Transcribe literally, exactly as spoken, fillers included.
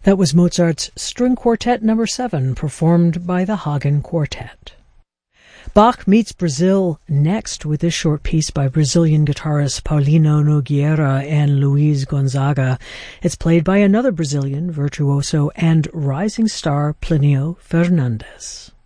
That was Mozart's String Quartet number seven, performed by the Hagen Quartet. Bach meets Brazil next with this short piece by Brazilian guitarists Paulino Nogueira and Luiz Gonzaga. It's played by another Brazilian virtuoso and rising star Plinio Fernandes.